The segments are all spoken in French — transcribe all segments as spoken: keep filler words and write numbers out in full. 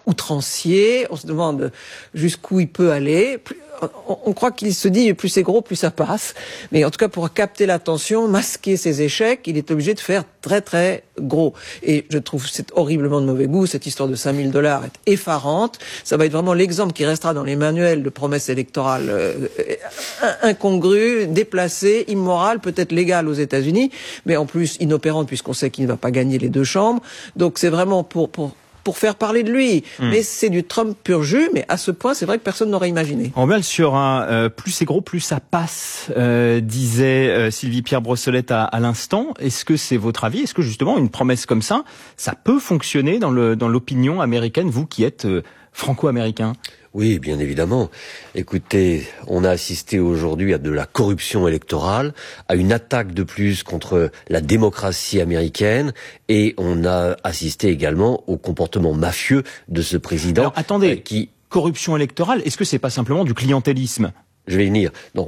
outrancier. On se demande jusqu'où il peut aller. On, on croit qu'il se dit plus c'est gros, plus ça passe. Mais en tout cas, pour capter l'attention, masquer ses échecs, il est obligé de faire très très gros. Et je trouve c'est horriblement de mauvais goût. Cette histoire de cinq mille dollars est effarante. Ça va être vraiment l'exemple qui restera dans les manuels de promesses électorales euh, incongrues, déplacées, immorales, peut-être légales aux États-Unis, mais en plus inopérantes puisqu'on sait qu'il ne va pas gagner les deux chambres. Donc c'est vraiment pour pour pour faire parler de lui. Mmh. Mais c'est du Trump pur jus, mais à ce point, c'est vrai que personne n'aurait imaginé. On revient sur un euh, plus c'est gros, plus ça passe, euh, disait euh, Sylvie Pierre Brossolette à, à l'instant. Est-ce que c'est votre avis? Est-ce que justement une promesse comme ça, ça peut fonctionner dans le dans l'opinion américaine, vous qui êtes euh, franco-américain? Oui, bien évidemment. Écoutez, on a assisté aujourd'hui à de la corruption électorale, à une attaque de plus contre la démocratie américaine, et on a assisté également au comportement mafieux de ce président. Alors, attendez, euh, qui corruption électorale, est-ce que c'est pas simplement du clientélisme? Je vais y venir. Non.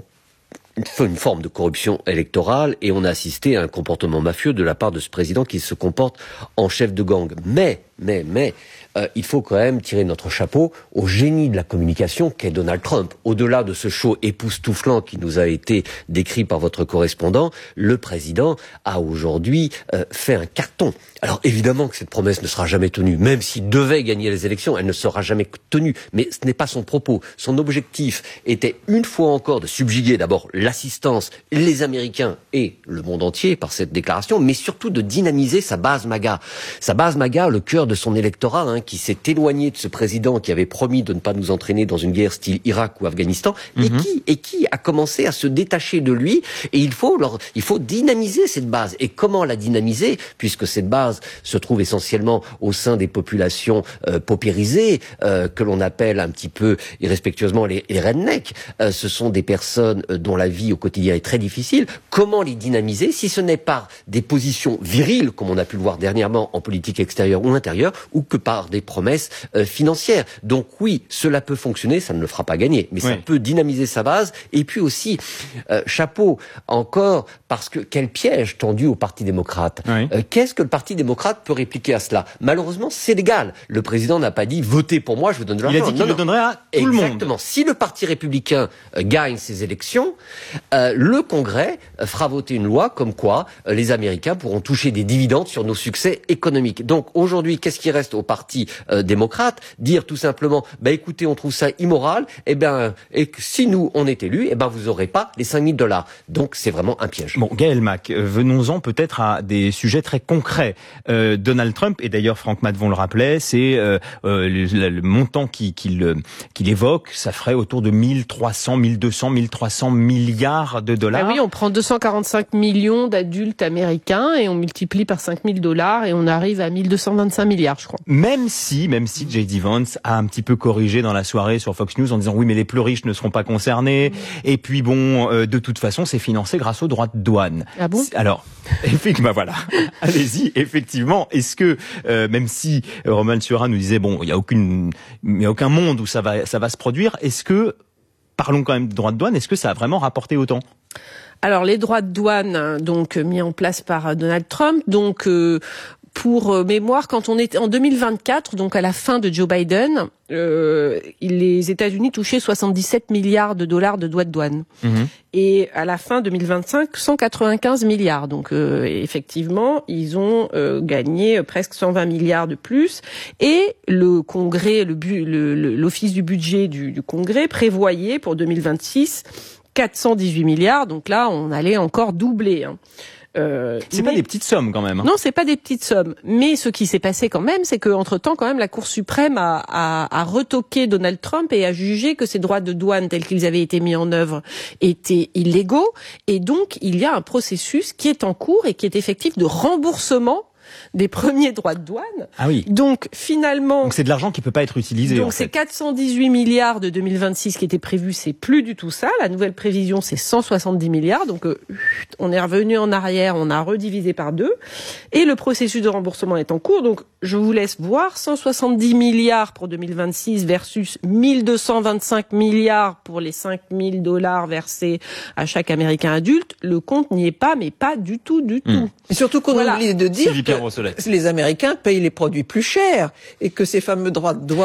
Une forme de corruption électorale, et on a assisté à un comportement mafieux de la part de ce président qui se comporte en chef de gang. Mais, mais, mais, euh, il faut quand même tirer notre chapeau au génie de la communication qu'est Donald Trump. Au-delà de ce show époustouflant qui nous a été décrit par votre correspondant, le président a aujourd'hui euh, fait un carton. Alors évidemment que cette promesse ne sera jamais tenue, même s'il devait gagner les élections, elle ne sera jamais tenue. Mais ce n'est pas son propos. Son objectif était une fois encore de subjuguer d'abord l'assistance, les Américains et le monde entier par cette déclaration, mais surtout de dynamiser sa base MAGA. Sa base MAGA, le cœur de son électorat, hein, qui s'est éloigné de ce président qui avait promis de ne pas nous entraîner dans une guerre style Irak ou Afghanistan, mm-hmm. et qui et qui a commencé à se détacher de lui. Et il faut leur, il faut dynamiser cette base. Et comment la dynamiser, puisque cette base se trouve essentiellement au sein des populations euh, paupérisées, euh, que l'on appelle un petit peu irrespectueusement les, les rednecks. Euh, ce sont des personnes euh, dont la vie au quotidien est très difficile. Comment les dynamiser si ce n'est par des positions viriles, comme on a pu le voir dernièrement en politique extérieure ou intérieure, ou que par des promesses euh, financières. Donc oui, cela peut fonctionner, ça ne le fera pas gagner, mais oui. ça peut dynamiser sa base. Et puis aussi, euh, chapeau encore, parce que quel piège tendu au Parti démocrate. Oui. Euh, qu'est-ce que le Parti démocrate peut répliquer à cela? Malheureusement, c'est légal. Le président n'a pas dit « votez pour moi, je vous donne de l'argent ». Il a dit qu'il non, le donnerait à tout Exactement. le monde. Exactement. Si le Parti républicain euh, gagne ces élections, euh, le Congrès euh, fera voter une loi comme quoi euh, les Américains pourront toucher des dividendes sur nos succès économiques. Donc aujourd'hui, qu'est-ce qui reste au Parti euh, démocrate? Dire tout simplement « bah écoutez, on trouve ça immoral, et ben et si nous on est élus, et ben vous aurez pas les cinq mille dollars ». Donc c'est vraiment un piège. Bon, Gaël Mac, euh, venons-en peut-être à des sujets très concrets. Euh, Donald Trump, et d'ailleurs Franck Matvon le rappelait, c'est euh, euh, le, le montant qu'il qu'il, qu'il évoque, ça ferait autour de mille trois cents, mille deux cents, mille trois cents milliards de dollars. Ah oui, on prend deux cent quarante-cinq millions d'adultes américains et on multiplie par cinq mille dollars et on arrive à mille deux cent vingt-cinq milliards, je crois. Même si, même si J D Vance a un petit peu corrigé dans la soirée sur Fox News en disant oui, mais les plus riches ne seront pas concernés. Mmh. Et puis bon, euh, de toute façon, c'est financé grâce aux droits de douane. Ah bon? Alors, effectivement, voilà. Allez-y, effectivement. Est-ce que, euh, même si euh, Roman Surin nous disait bon, il y a aucune, il y a aucun monde où ça va, ça va se produire. Est-ce que, parlons quand même de droits de douane, est-ce que ça a vraiment rapporté autant? Alors les droits de douane, donc mis en place par Donald Trump, donc euh, pour mémoire, quand on était en deux mille vingt-quatre, donc à la fin de Joe Biden, euh, les États-Unis touchaient soixante-dix-sept milliards de dollars de droits de douane. Mmh. Et à la fin deux mille vingt-cinq, cent quatre-vingt-quinze milliards. Donc euh, effectivement, ils ont euh, gagné presque cent vingt milliards de plus. Et le Congrès, le, bu, le, le l'Office du budget du, du Congrès prévoyait pour deux mille vingt-six quatre cent dix-huit milliards. Donc là, on allait encore doubler. Hein. Euh, c'est mais... pas des petites sommes quand même. Hein. Non, c'est pas des petites sommes. Mais ce qui s'est passé quand même, c'est qu'entre-temps, quand même, la Cour suprême a, a, a retoqué Donald Trump et a jugé que ces droits de douane tels qu'ils avaient été mis en œuvre étaient illégaux. Et donc, il y a un processus qui est en cours et qui est effectif de remboursement des premiers droits de douane. Ah oui. Donc finalement, donc c'est de l'argent qui peut pas être utilisé. Donc en c'est fait. quatre cent dix-huit milliards de deux mille vingt-six qui étaient prévus, c'est plus du tout ça. La nouvelle prévision, c'est cent soixante-dix milliards. Donc euh, on est revenu en arrière, on a redivisé par deux. Et le processus de remboursement est en cours. Donc je vous laisse voir cent soixante-dix milliards pour deux mille vingt-six versus mille deux cent vingt-cinq milliards pour les cinq mille dollars versés à chaque Américain adulte. Le compte n'y est pas, mais pas du tout, du tout. Mmh. Et surtout qu'on voilà. oublie de dire que les Américains payent les produits plus chers et que ces fameux droits de douane